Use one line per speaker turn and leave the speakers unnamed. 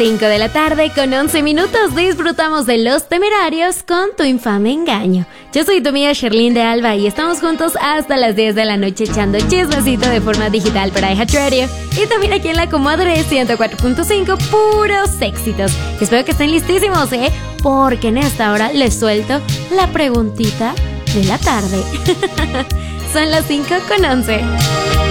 5 de la tarde con 11 minutos disfrutamos de Los Temerarios con Tu Infame Engaño. Yo soy tu amiga Sherlyn de Alba y estamos juntos hasta las 10 de la noche echando chismecito de forma digital para iHeartRadio y también aquí en la Comadre 104.5, puros éxitos. Espero que estén listísimos, porque en esta hora les suelto la preguntita de la tarde. Son las 5 con 11.